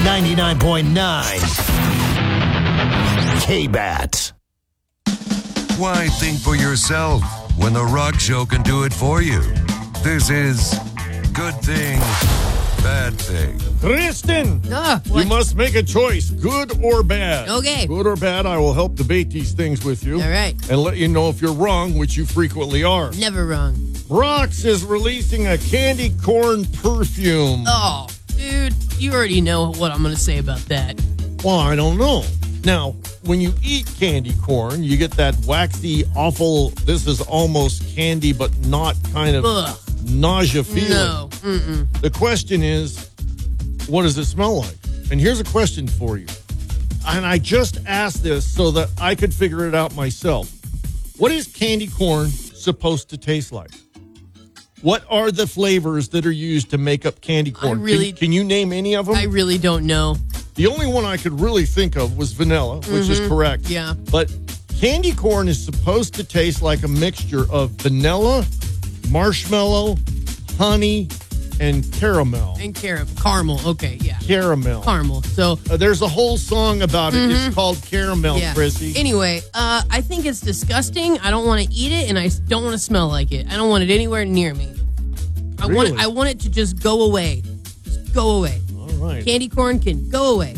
99.9 K-Bat. Why think for yourself when The Rock Show can do it for you? This is Good Thing, Bad Thing. Kristen, What? you must make a choice, good or bad. Okay. Good or bad, I will help debate these things with you. All right. And let you know if you're wrong, which you frequently are. Never wrong. Brock's is releasing a candy corn perfume. Oh, dude, you already know what I'm going to say about that. Well, I don't know. Now, when you eat candy corn, you get that waxy, awful, this is almost candy, but not kind of Ugh. nausea feeling. No. The question is, what does it smell like? And here's a question for you. And I just asked this so that I could figure it out myself. What is candy corn supposed to taste like? What are the flavors that are used to make up candy corn? Can you name any of them? I really don't know. The only one I could really think of was vanilla, which is correct. Yeah. But candy corn is supposed to taste like a mixture of vanilla, marshmallow, honey, and caramel. And caramel. Okay, yeah. Caramel. Caramel. So, There's a whole song about it. It's called Caramel, yeah. Chrissy. Anyway, I think it's disgusting. I don't want to eat it, and I don't want to smell like it. I don't want it anywhere near me. Really? I want it to just go away. Just go away. All right. Candy corn can go away.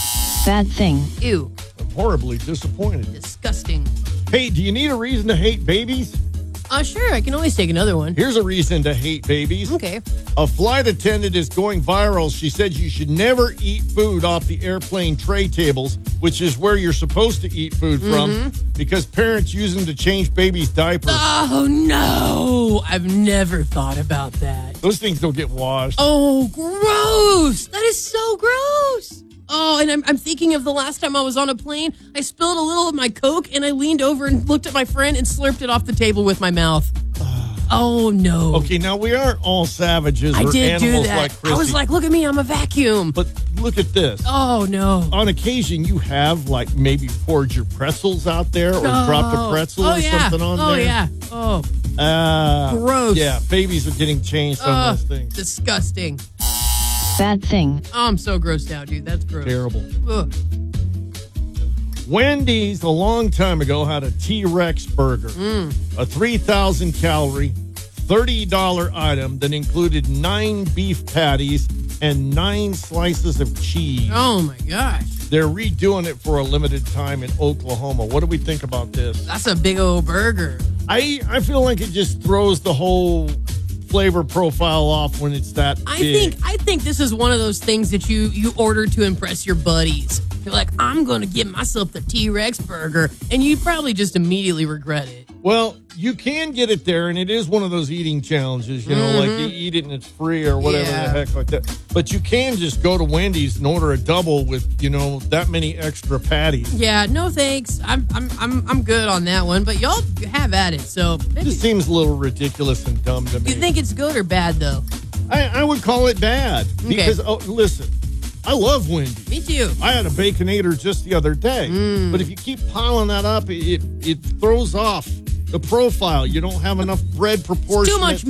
Bad thing. Ew. I'm horribly disappointed. Disgusting. Hey, do you need a reason to hate babies? Sure, I can always take another one. Here's a reason to hate babies. Okay. A flight attendant is going viral. She said you should never eat food off the airplane tray tables, which is where you're supposed to eat food from, because parents use them to change babies' diapers. Oh, no. I've never thought about that. Those things don't get washed. Oh, gross. That is so gross. Oh, and I'm thinking of the last time I was on a plane. I spilled a little of my Coke, and I leaned over and looked at my friend and slurped it off the table with my mouth. Oh, no. Okay, now we aren't all savages I or did do animals that. like Chrissy. I was like, look at me, I'm a vacuum. But look at this. Oh, no. On occasion, you have like maybe poured your pretzels out there or dropped a pretzel or something on there. Oh, yeah. Oh, gross. Yeah, babies are getting changed on those things. Disgusting. Bad thing. Oh, I'm so grossed out, dude. That's gross. Terrible. Ugh. Wendy's a long time ago had a T-Rex burger, a 3,000 calorie, $30 item that included 9 beef patties and 9 slices of cheese. Oh, my gosh. They're redoing it for a limited time in Oklahoma. What do we think about this? That's a big old burger. I feel like it just throws the whole flavor profile off when it's that big. I think this is one of those things that you order to impress your buddies. You're like, I'm going to give myself the T-Rex burger, and you probably just immediately regret it. Well, you can get it there, and it is one of those eating challenges, you know, like you eat it and it's free or whatever the heck like that. But you can just go to Wendy's and order a double with, you know, that many extra patties. Yeah, no thanks. I'm good on that one, but y'all have at it. So It just seems a little ridiculous and dumb to me. you think it's good or bad though? I would call it bad because, listen, I love Wendy's. Me too. I had a Baconator just the other day. But if you keep piling that up, it throws off the profile. You don't have enough bread proportion. Too much